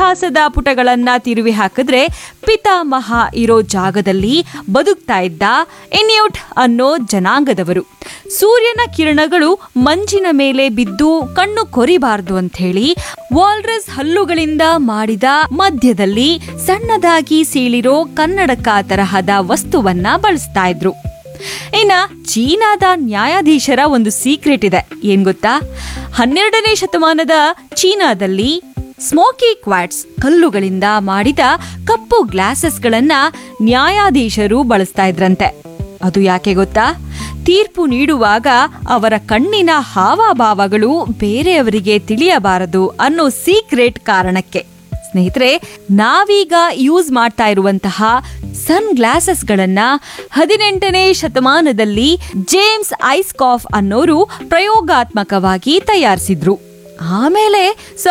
ಇತಿಹಾಸದ ಪುಟಗಳನ್ನ ತಿರುವಿ ಹಾಕಿದ್ರೆ ಪಿತಾಮಹ ಇರೋ ಜಾಗದಲ್ಲಿ ಬದುಕ್ತಾ ಇದ್ದ ಇನ್ಯೂಟ್ ಅನ್ನೋ ಜನಾಂಗದವರು. ಸೂರ್ಯನ ಕಿರಣಗಳು ಮಂಜಿನ ಮೇಲೆ ಬಿದ್ದು ಕಣ್ಣು ಕೊರಿಬಾರದು ಅಂತ ಹೇಳಿ ವಾಲ್ರಸ್ ಹಲ್ಲುಗಳಿಂದ ಮಾಡಿದ ಮಧ್ಯದಲ್ಲಿ ಸಣ್ಣದಾಗಿ ಸೀಳಿರೋ ಕನ್ನಡಕ ತರಹದ ವಸ್ತುವನ್ನ ಬಳಸ್ತಾ ಇದ್ರು. ಇನ್ನ ಚೀನಾದ ನ್ಯಾಯಾಧೀಶರ ಒಂದು ಸೀಕ್ರೆಟ್ ಇದೆ, ಏನ್ ಗೊತ್ತಾ? 12ನೇ ಶತಮಾನದ ಚೀನಾದಲ್ಲಿ ಸ್ಮೋಕಿ ಕ್ವಾಟ್ಸ್ ಕಲ್ಲುಗಳಿಂದ ಮಾಡಿದ ಕಪ್ಪು ಗ್ಲಾಸಸ್ಗಳನ್ನ ನ್ಯಾಯಾಧೀಶರು ಬಳಸ್ತಾ ಇದ್ರಂತೆ. ಅದು ಯಾಕೆ ಗೊತ್ತಾ? ತೀರ್ಪು ನೀಡುವಾಗ ಅವರ ಕಣ್ಣಿನ ಹಾವಭಾವಗಳು ಬೇರೆಯವರಿಗೆ ತಿಳಿಯಬಾರದು ಅನ್ನೋ ಸೀಕ್ರೆಟ್ ಕಾರಣಕ್ಕೆ. ಸ್ನೇಹಿತರೆ, ನಾವೀಗ ಯೂಸ್ ಮಾಡ್ತಾ ಇರುವಂತಹ ಸನ್ ಗ್ಲಾಸಸ್ಗಳನ್ನ 18ನೇ ಶತಮಾನದಲ್ಲಿ ಜೇಮ್ಸ್ ಐಸ್ಕಾಫ್ ಅನ್ನೋರು ಪ್ರಯೋಗಾತ್ಮಕವಾಗಿ ತಯಾರಿಸಿದ್ರು. ಆಮೇಲೆ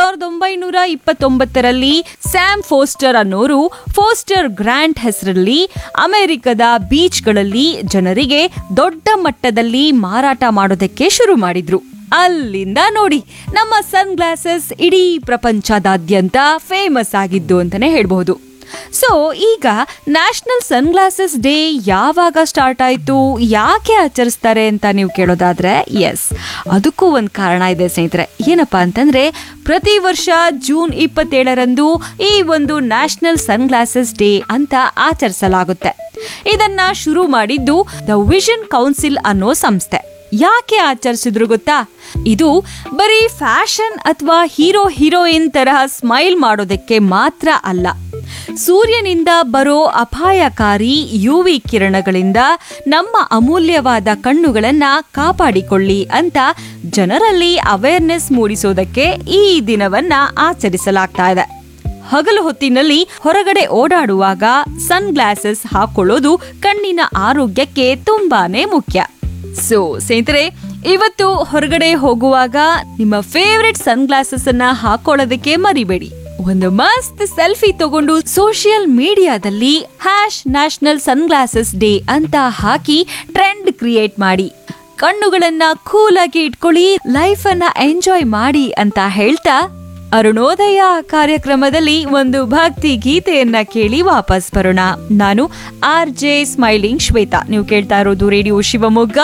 1929ರಲ್ಲಿ ಸ್ಯಾಮ್ ಫೋಸ್ಟರ್ ಅನ್ನೋರು ಫೋಸ್ಟರ್ ಗ್ರಾಂಟ್ ಹೆಸರಲ್ಲಿ ಅಮೆರಿಕದ ಬೀಚ್ಗಳಲ್ಲಿ ಜನರಿಗೆ ದೊಡ್ಡ ಮಟ್ಟದಲ್ಲಿ ಮಾರಾಟ ಮಾಡೋದಕ್ಕೆ ಶುರು ಮಾಡಿದ್ರು. ಅಲ್ಲಿಂದ ನೋಡಿ ನಮ್ಮ ಸನ್ ಗ್ಲಾಸಸ್ ಇಡೀ ಪ್ರಪಂಚದಾದ್ಯಂತ ಫೇಮಸ್ ಆಗಿದ್ದು ಅಂತಾನೆ ಹೇಳ್ಬಹುದು. ಸೊ ಈಗ ನ್ಯಾಷನಲ್ ಸನ್ ಗ್ಲಾಸಸ್ ಡೇ ಯಾವಾಗ ಸ್ಟಾರ್ಟ್ ಆಯ್ತು, ಯಾಕೆ ಆಚರಿಸ್ತಾರೆ ಅಂತ ನೀವು ಕೇಳೋದಾದ್ರೆ, ಎಸ್, ಅದಕ್ಕೂ ಒಂದು ಕಾರಣ ಇದೆ ಸ್ನೇಹಿತರೆ. ಏನಪ್ಪಾ ಅಂತಂದ್ರೆ, ಪ್ರತಿ ವರ್ಷ ಜೂನ್ 27ರಂದು ಈ ಒಂದು ನ್ಯಾಷನಲ್ ಸನ್ ಗ್ಲಾಸಸ್ ಡೇ ಅಂತ ಆಚರಿಸಲಾಗುತ್ತೆ. ಇದನ್ನ ಶುರು ಮಾಡಿದ್ದು ದ ವಿಷನ್ ಕೌನ್ಸಿಲ್ ಅನ್ನೋ ಸಂಸ್ಥೆ. ಯಾಕೆ ಆಚರಿಸಿದ್ರು ಗೊತ್ತಾ? ಇದು ಬರೀ ಫ್ಯಾಷನ್ ಅಥವಾ ಹೀರೋಯಿನ್ ತರಹ ಸ್ಮೈಲ್ ಮಾಡೋದಕ್ಕೆ ಮಾತ್ರ ಅಲ್ಲ, ಸೂರ್ಯನಿಂದ ಬರೋ ಅಪಾಯಕಾರಿ ಯುವಿ ಕಿರಣಗಳಿಂದ ನಮ್ಮ ಅಮೂಲ್ಯವಾದ ಕಣ್ಣುಗಳನ್ನ ಕಾಪಾಡಿಕೊಳ್ಳಿ ಅಂತ ಜನರಲ್ಲಿ ಅವೇರ್ನೆಸ್ ಮೂಡಿಸೋದಕ್ಕೆ ಈ ದಿನವನ್ನ ಆಚರಿಸಲಾಗ್ತಾ ಇದೆ. ಹಗಲು ಹೊತ್ತಿನಲ್ಲಿ ಹೊರಗಡೆ ಓಡಾಡುವಾಗ ಸನ್ ಗ್ಲಾಸಸ್ ಹಾಕೊಳ್ಳೋದು ಕಣ್ಣಿನ ಆರೋಗ್ಯಕ್ಕೆ ತುಂಬಾನೇ ಮುಖ್ಯ. ಸೊ ಸ್ನೇಹಿತರೆ, ಇವತ್ತು ಹೊರಗಡೆ ಹೋಗುವಾಗ ನಿಮ್ಮ ಫೇವ್ರೆಟ್ ಸನ್ ಗ್ಲಾಸಸ್ ಅನ್ನ ಹಾಕೊಳ್ಳೋದಕ್ಕೆ ಮರಿಬೇಡಿ. ಒಂದು ಮಸ್ತ್ ಸೆಲ್ಫಿ ತಗೊಂಡು ಸೋಷಿಯಲ್ ಮೀಡಿಯಾದಲ್ಲಿ ನ್ಯಾಷನಲ್ ಸನ್ ಗ್ಲಾಸಸ್ ಡೇ ಅಂತ ಹಾಕಿ ಟ್ರೆಂಡ್ ಕ್ರಿಯೇಟ್ ಮಾಡಿ, ಕಣ್ಣುಗಳನ್ನ ಕೂಲ್ ಆಗಿ ಇಟ್ಕೊಳ್ಳಿ, ಲೈಫ್ ಅನ್ನ ಎಂಜಾಯ್ ಮಾಡಿ ಅಂತ ಹೇಳ್ತಾ ಅರುಣೋದಯ ಕಾರ್ಯಕ್ರಮದಲ್ಲಿ ಒಂದು ಭಕ್ತಿ ಗೀತೆಯನ್ನ ಕೇಳಿ ವಾಪಸ್ ಬರೋಣ. ನಾನು RJ ಸ್ಮೈಲಿಂಗ್ ಶ್ವೇತಾ. ನೀವು ಕೇಳ್ತಾ ಇರೋದು ರೇಡಿಯೋ ಶಿವಮೊಗ್ಗ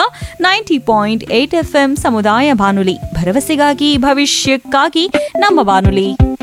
90.8 FM ಸಮುದಾಯ ಬಾನುಲಿ, ಭರವಸೆಗಾಗಿ ಭವಿಷ್ಯಕ್ಕಾಗಿ ನಮ್ಮ ಬಾನುಲಿ.